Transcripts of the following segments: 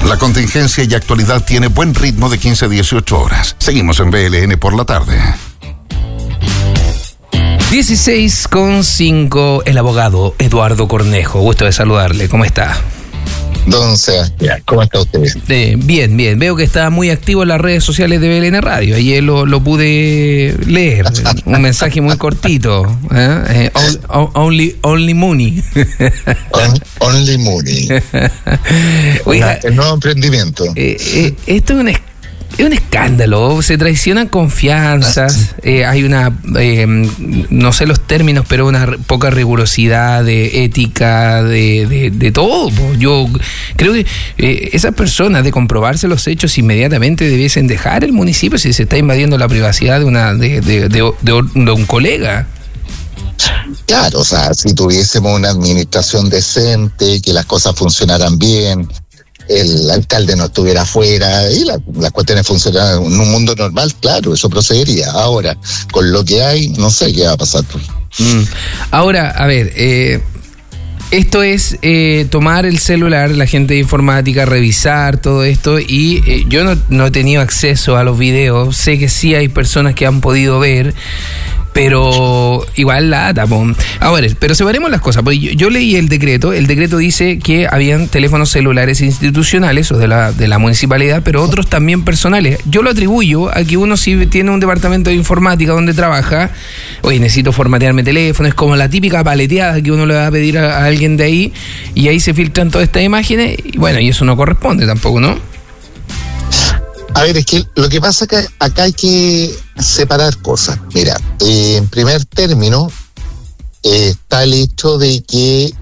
La contingencia y actualidad tiene buen ritmo de 15 a 18 horas. Seguimos en BLN por la tarde. 16:05, el abogado Eduardo Cornejo. Gusto de saludarle. ¿Cómo está? Don Sebastián, ¿cómo está usted? Bien. Veo que está muy activo en las redes sociales de BLN Radio. Ayer lo pude leer. Un mensaje muy cortito. Only money. Only money. Oiga, el nuevo emprendimiento. Esto es un escándalo, se traicionan confianzas, hay una, no sé los términos, pero una poca rigurosidad de ética, de todo. Yo creo que esas personas, de comprobarse los hechos, inmediatamente debiesen dejar el municipio si se está invadiendo la privacidad de un colega. Claro, o sea, si tuviésemos una administración decente, que las cosas funcionaran bien, el alcalde no estuviera afuera y las cuestiones funcionaran en un mundo normal, claro, eso procedería. Ahora, con lo que hay, no sé qué va a pasar. Ahora, a ver, esto es tomar el celular, la gente de informática, revisar todo esto, y yo no he tenido acceso a los videos. Sé que sí hay personas que han podido ver, pero igual lata. Ahora, pero separemos las cosas, porque yo leí el decreto dice que habían teléfonos celulares institucionales o de la municipalidad, pero otros también personales. Yo lo atribuyo a que uno, si tiene un departamento de informática donde trabaja, oye, necesito formatearme teléfono, es como la típica paleteada que uno le va a pedir a alguien de ahí, y ahí se filtran todas estas imágenes, y bueno, y eso no corresponde tampoco, ¿no? A ver, es que lo que pasa es que acá hay que separar cosas. Mira, en primer término está el hecho de que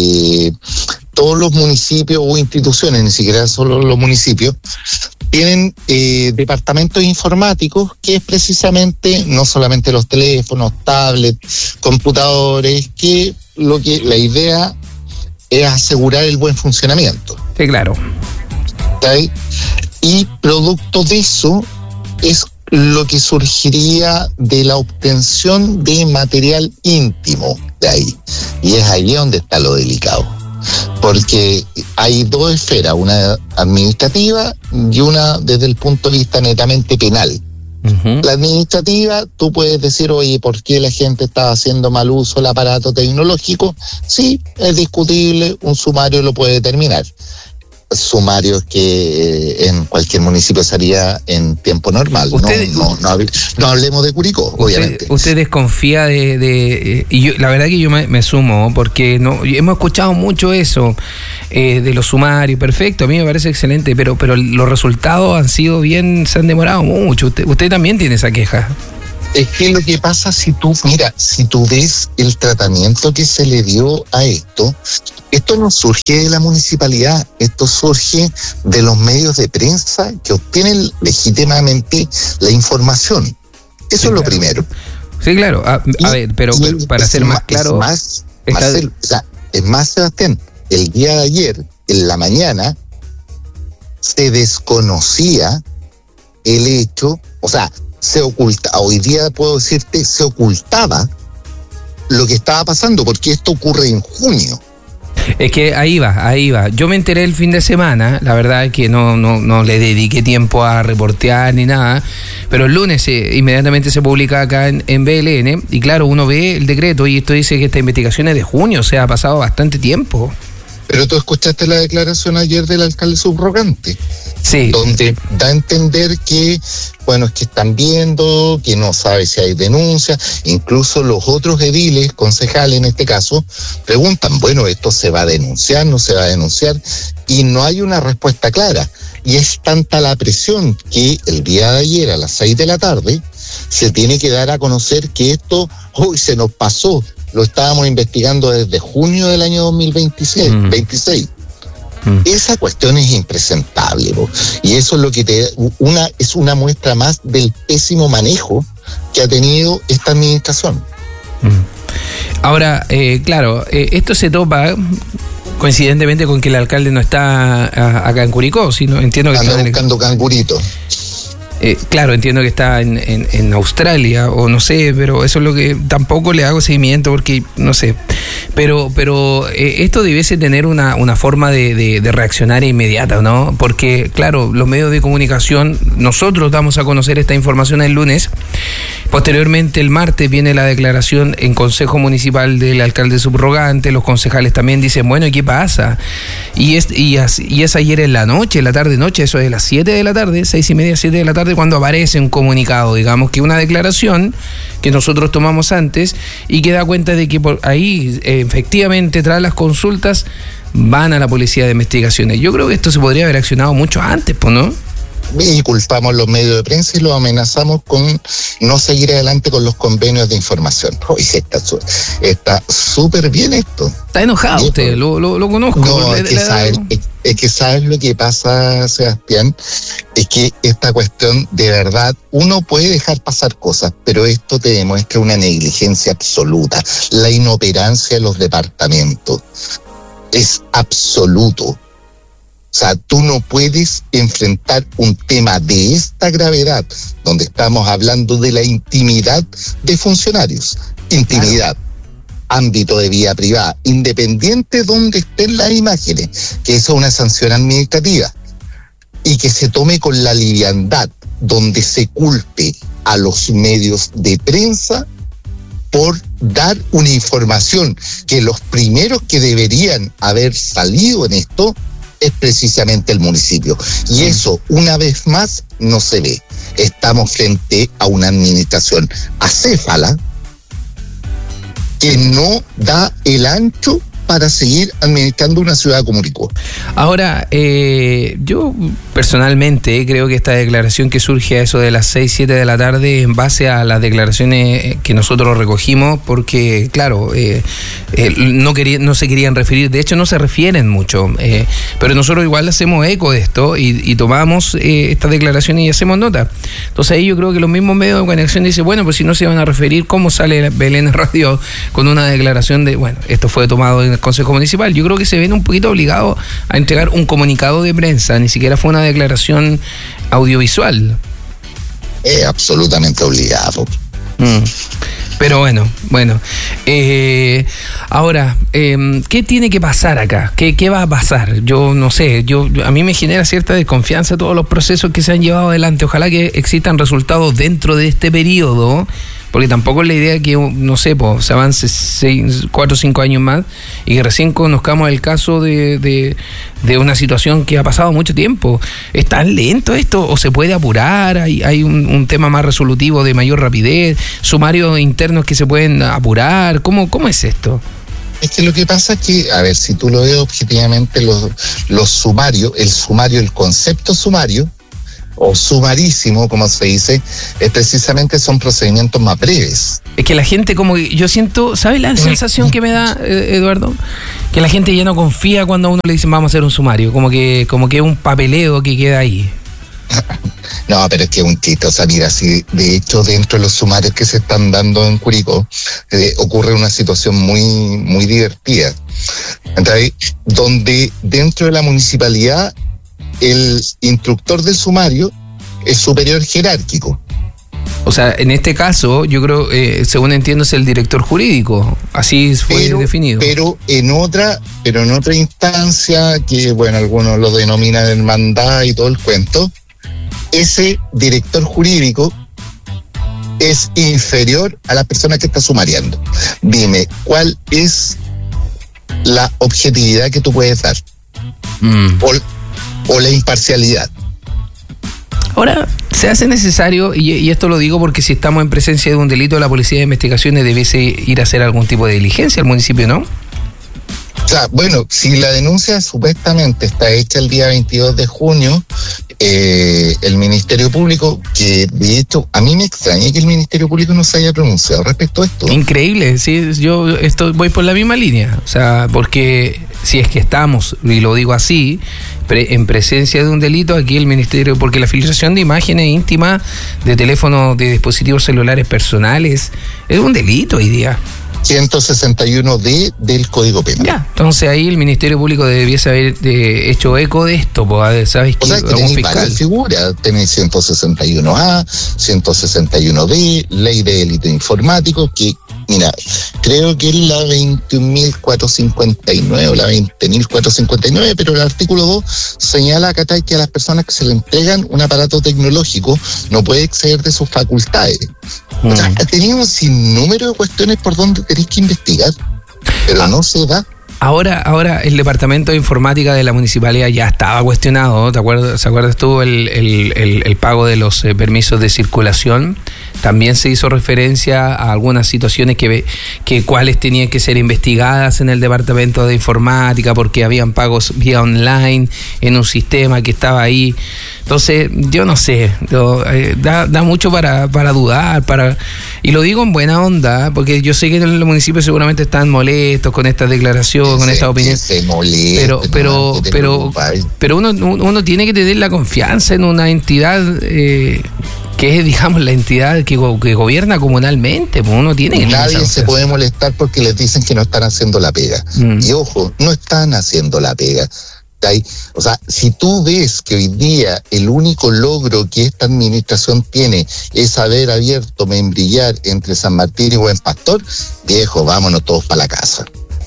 todos los municipios o instituciones, ni siquiera solo los municipios, tienen departamentos informáticos, que es precisamente no solamente los teléfonos, tablets, computadores, que la idea es asegurar el buen funcionamiento. Sí, claro. ¿Okay? Y producto de eso es lo que surgiría de la obtención de material íntimo de ahí. Y es ahí donde está lo delicado. Porque hay dos esferas, una administrativa y una desde el punto de vista netamente penal. Uh-huh. La administrativa, tú puedes decir, oye, ¿por qué la gente está haciendo mal uso del aparato tecnológico? Sí, es discutible, un sumario lo puede determinar. Sumarios que en cualquier municipio sería en tiempo normal. No hablemos de Curicó, obviamente. Usted desconfía y yo, la verdad que yo me sumo, porque hemos escuchado mucho eso de los sumarios. Perfecto, a mí me parece excelente, pero los resultados se han demorado mucho. Usted también tiene esa queja. Es que lo que pasa, si tú ves el tratamiento que se le dio a esto no surge de la municipalidad, esto surge de los medios de prensa que obtienen legítimamente la información. Eso sí, es lo primero. Sí, claro. A ver, pero para ser más claro... Es más, Sebastián, el día de ayer, en la mañana, se desconocía el hecho, o sea, hoy día puedo decirte, se ocultaba lo que estaba pasando, porque esto ocurre en junio. Es que ahí va. Yo me enteré el fin de semana, la verdad es que no le dediqué tiempo a reportear ni nada, pero el lunes inmediatamente se publica acá en BLN, y claro, uno ve el decreto y esto dice que esta investigación es de junio, o sea, ha pasado bastante tiempo. Pero tú escuchaste la declaración ayer del alcalde subrogante. Sí. Donde da a entender que, bueno, es que están viendo, que no sabe si hay denuncia. Incluso los otros ediles, concejales en este caso, preguntan, bueno, ¿esto se va a denunciar, no se va a denunciar? Y no hay una respuesta clara. Y es tanta la presión que el día de ayer a las 6 de la tarde se tiene que dar a conocer que esto hoy se nos pasó. Lo estábamos investigando desde junio del año 2026. Esa cuestión es impresentable, y eso es lo que es una muestra más del pésimo manejo que ha tenido esta administración. Ahora, claro, esto se topa coincidentemente con que el alcalde no está acá en Curicó, sino entiendo que anda buscando cangurito. Claro, entiendo que está en Australia o no sé, pero eso es lo que tampoco le hago seguimiento porque no sé. Pero esto debiese tener una forma de reaccionar inmediata, ¿no? Porque, claro, los medios de comunicación, nosotros damos a conocer esta información el lunes. Posteriormente, el martes, viene la declaración en Consejo Municipal del alcalde subrogante. Los concejales también dicen, bueno, ¿y qué pasa? Y es ayer en la noche, en la tarde-noche, eso es de las 7 de la tarde, 6:30, 7 de la tarde, cuando aparece un comunicado, digamos, que una declaración que nosotros tomamos antes y que da cuenta de que por ahí, efectivamente, tras las consultas, van a la Policía de Investigaciones. Yo creo que esto se podría haber accionado mucho antes, pues, ¿no? Y culpamos los medios de prensa y los amenazamos con no seguir adelante con los convenios de información. Hoy está súper bien esto. Está enojado usted, lo conozco. No, es que sabes lo que pasa, Sebastián, es que esta cuestión, de verdad, uno puede dejar pasar cosas, pero esto te demuestra una negligencia absoluta. La inoperancia de los departamentos es absoluto. O sea, tú no puedes enfrentar un tema de esta gravedad, donde estamos hablando de la intimidad de funcionarios. Intimidad, ámbito de vida privada, independiente de donde estén las imágenes, que eso es una sanción administrativa. Y que se tome con la liviandad, donde se culpe a los medios de prensa por dar una información que los primeros que deberían haber salido en esto es precisamente el municipio. Y eso, una vez más, no se ve. Estamos frente a una administración acéfala que no da el ancho para seguir administrando una ciudad como Curicó. Ahora, yo personalmente creo que esta declaración que surge a eso de las 6, 7 de la tarde en base a las declaraciones que nosotros recogimos, porque claro, no se querían referir, de hecho no se refieren mucho, pero nosotros igual hacemos eco de esto y tomamos estas declaraciones y hacemos nota. Entonces ahí yo creo que los mismos medios de conexión dicen, bueno, pues si no se van a referir, ¿cómo sale Belén Radio con una declaración de, bueno, esto fue tomado en el Consejo Municipal? Yo creo que se ven un poquito obligados a entregar un comunicado de prensa, ni siquiera fue una declaración audiovisual. Absolutamente obligado. Pero bueno. Ahora, ¿qué tiene que pasar acá? ¿Qué va a pasar? Yo no sé, a mí me genera cierta desconfianza todos los procesos que se han llevado adelante. Ojalá que existan resultados dentro de este periodo, porque tampoco es la idea que, no sé, se avance 4 o 5 años más y que recién conozcamos el caso de una situación que ha pasado mucho tiempo. ¿Es tan lento esto o se puede apurar? ¿Hay un tema más resolutivo de mayor rapidez? ¿Sumarios internos que se pueden apurar? ¿Cómo es esto? Es que lo que pasa es que, a ver, si tú lo ves objetivamente, los sumarios, el concepto sumario, o sumarísimo, como se dice, precisamente son procedimientos más breves. Es que la gente, como yo siento, ¿sabes la sensación que me da, Eduardo? Que la gente ya no confía cuando a uno le dicen vamos a hacer un sumario, como que es un papeleo que queda ahí. No, pero es que es un chiste. O sea, mira, si de hecho dentro de los sumarios que se están dando en Curicó ocurre una situación muy, muy divertida. Entonces, donde dentro de la municipalidad el instructor del sumario es superior jerárquico. O sea, en este caso, yo creo, según entiendo, es el director jurídico. Así fue definido. Pero en otra instancia, que bueno, algunos lo denominan hermandad y todo el cuento, ese director jurídico es inferior a la persona que está sumariando. Dime, ¿cuál es la objetividad que tú puedes dar? O la imparcialidad. Ahora, se hace necesario, y esto lo digo porque si estamos en presencia de un delito, la Policía de Investigaciones debiese ir a hacer algún tipo de diligencia al municipio, ¿no? O sea, bueno, si la denuncia supuestamente está hecha el día 22 de junio, el Ministerio Público, que de hecho a mí me extraña que el Ministerio Público no se haya pronunciado respecto a esto. Increíble, sí, yo voy por la misma línea, o sea, porque si es que estamos, y lo digo así, en presencia de un delito, aquí el Ministerio, porque la filtración de imágenes íntimas de teléfonos, de dispositivos celulares personales, es un delito hoy día. 161D del Código Penal. Ya, entonces ahí el Ministerio Público debiese haber hecho eco de esto, pues, ¿sabes qué? O sea, que tenéis varias figuras, tenéis 161A, 161D, Ley de Delito Informático, que, mira, creo que es la 21.459 o la 20.459, pero el artículo 2 señala acá que a las personas que se le entregan un aparato tecnológico no puede exceder de sus facultades. O sea, tenéis un sinnúmero de cuestiones por donde tenéis que investigar, pero no se da. Ahora el Departamento de Informática de la Municipalidad ya estaba cuestionado, ¿te acuerdas tú el pago de los permisos de circulación? También se hizo referencia a algunas situaciones que cuáles tenían que ser investigadas en el Departamento de Informática porque habían pagos vía online en un sistema que estaba ahí. Entonces, yo no sé, da mucho para dudar, y lo digo en buena onda, porque yo sé que en los municipios seguramente están molestos con esta declaración, con esta opinión. Pero uno tiene que tener la confianza en una entidad que es, digamos, la entidad que gobierna comunalmente. Pues uno tiene que... Nadie se puede molestar porque les dicen que no están haciendo la pega. Y ojo, no están haciendo la pega. O sea, si tú ves que hoy día el único logro que esta administración tiene es haber abierto Membrillar entre San Martín y Buen Pastor, viejo, vámonos todos para la casa.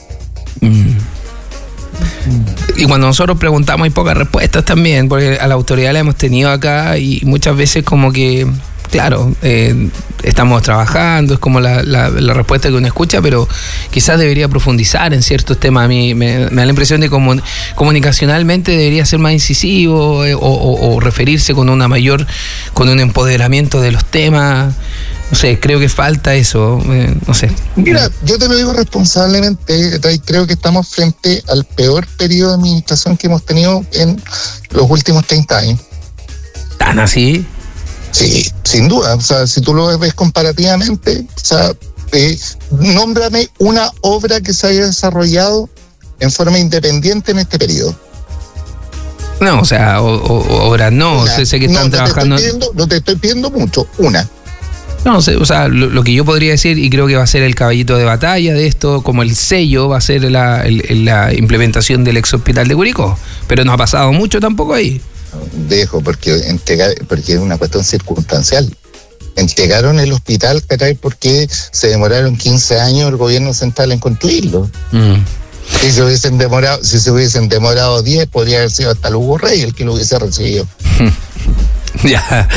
Y cuando nosotros preguntamos hay pocas respuestas también, porque a la autoridad la hemos tenido acá y muchas veces como que, claro, estamos trabajando, es como la respuesta que uno escucha, pero quizás debería profundizar en ciertos temas. A mí me da la impresión de que comunicacionalmente debería ser más incisivo o referirse con un empoderamiento de los temas. No sé, creo que falta eso, no sé. Mira, yo te lo digo responsablemente, creo que estamos frente al peor periodo de administración que hemos tenido en los últimos 30 años. ¿Tan así? Sí, sin duda. O sea, si tú lo ves comparativamente, o sea, nómbrame una obra que se haya desarrollado en forma independiente en este periodo. No, o sea, obras no, sé que están trabajando... No te estoy pidiendo mucho, una. No sé, o sea, lo que yo podría decir, y creo que va a ser el caballito de batalla de esto, como el sello, va a ser la implementación del ex hospital de Curicó. Pero no ha pasado mucho tampoco ahí. Porque es una cuestión circunstancial. Entregaron el hospital, porque se demoraron 15 años el gobierno central en construirlo. Si se hubiesen demorado 10, podría haber sido hasta Hugo Rey el que lo hubiese recibido. Ya,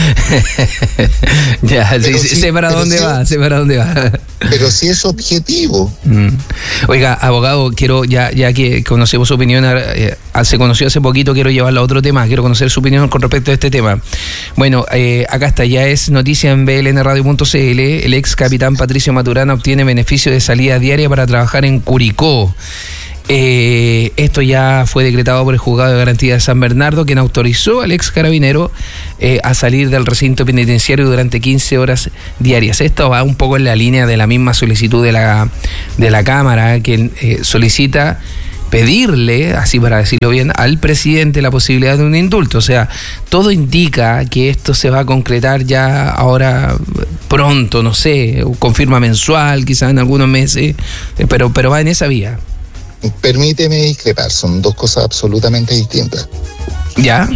sé para dónde va. Pero sí es objetivo. Oiga, abogado, quiero, ya que conocemos su opinión, se conoció hace poquito, quiero llevarla a otro tema, quiero conocer su opinión con respecto a este tema. Bueno, acá está, ya es noticia en blnradio.cl, el ex capitán Patricio Maturana obtiene beneficio de salida diaria para trabajar en Curicó. Esto ya fue decretado por el Juzgado de Garantía de San Bernardo, quien autorizó al ex carabinero a salir del recinto penitenciario durante 15 horas diarias. Esto va un poco en la línea de la misma solicitud de la Cámara, que solicita pedirle, así para decirlo bien, al presidente la posibilidad de un indulto. O sea, todo indica que esto se va a concretar ya ahora pronto, no sé, confirma mensual, quizás en algunos meses, pero va en esa vía. Permíteme discrepar, son dos cosas absolutamente distintas. ¿Ya?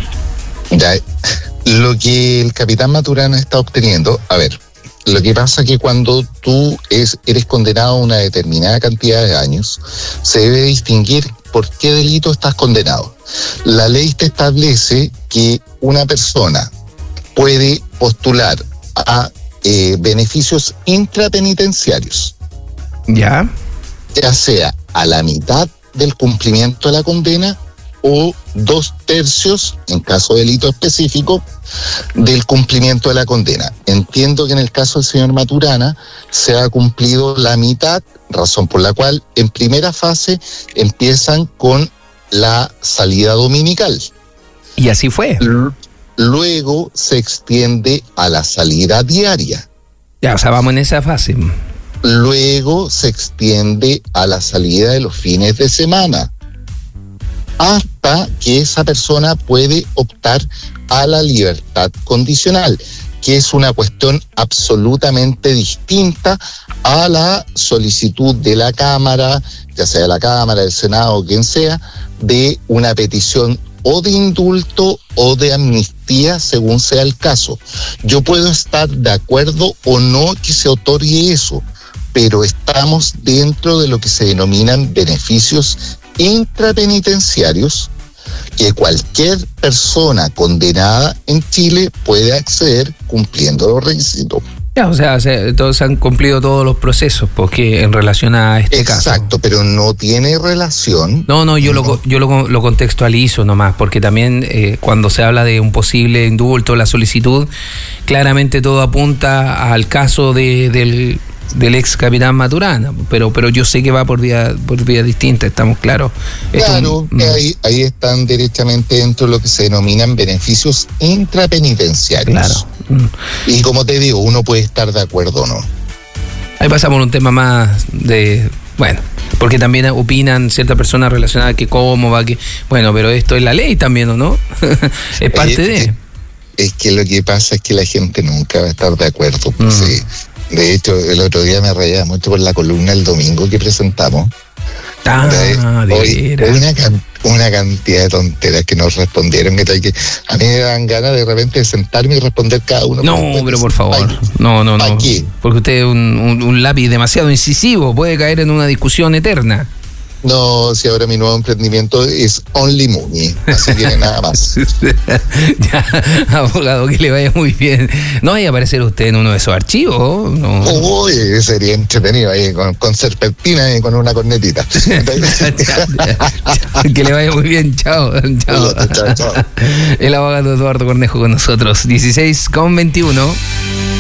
Lo que el capitán Maturana está obteniendo, a ver, lo que pasa es que cuando tú eres condenado a una determinada cantidad de años, se debe distinguir por qué delito estás condenado. La ley te establece que una persona puede postular a beneficios intrapenitenciarios. ¿Ya? Ya sea a la mitad del cumplimiento de la condena o 2/3, en caso de delito específico, del cumplimiento de la condena. Entiendo que en el caso del señor Maturana se ha cumplido la mitad, razón por la cual en primera fase empiezan con la salida dominical. Y así fue. Luego se extiende a la salida diaria. Ya, o sea, vamos en esa fase. Luego se extiende a la salida de los fines de semana, hasta que esa persona puede optar a la libertad condicional, que es una cuestión absolutamente distinta a la solicitud de la Cámara, ya sea la Cámara, el Senado o quien sea, de una petición o de indulto o de amnistía, según sea el caso. Yo puedo estar de acuerdo o no que se otorgue eso, pero estamos dentro de lo que se denominan beneficios intrapenitenciarios, que cualquier persona condenada en Chile puede acceder cumpliendo los requisitos. Ya, o sea, todos han cumplido todos los procesos, porque en relación a este caso. Exacto, pero no tiene relación. No, yo lo contextualizo nomás, porque también cuando se habla de un posible indulto, la solicitud, claramente todo apunta al caso del ex capitán Maturana, pero yo sé que va por vía distinta, estamos claros. Claro, ahí están directamente dentro de lo que se denominan beneficios intrapenitenciarios. Claro. Y como te digo, uno puede estar de acuerdo o no. Ahí pasamos a un tema más de... Bueno, porque también opinan ciertas personas relacionadas que cómo va, que... Bueno, pero esto es la ley también, ¿o no? Es parte de... Es que lo que pasa es que la gente nunca va a estar de acuerdo. Sí. De hecho, el otro día me reía mucho por la columna el domingo que presentamos. Una cantidad de tonteras que nos respondieron, que a mí me dan ganas de repente de sentarme y responder cada uno. No, pero por favor, no. ¿Qué? Porque usted es un lápiz demasiado incisivo, puede caer en una discusión eterna. No, si ahora mi nuevo emprendimiento es Only Money, así que nada más. Ya, abogado, que le vaya muy bien. ¿No vaya a aparecer usted en uno de esos archivos? No. Uy, sería entretenido ahí con serpentina y con una cornetita. Que le vaya muy bien, chao. Chao. El abogado Eduardo Cornejo con nosotros, 16:21.